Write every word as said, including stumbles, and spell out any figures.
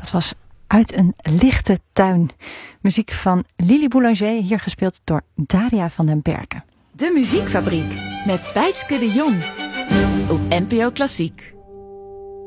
Dat was Uit een lichte tuin. Muziek van Lili Boulanger, hier gespeeld door Daria van den Berken. De Muziekfabriek met Bijtske de Jong op N P O Klassiek.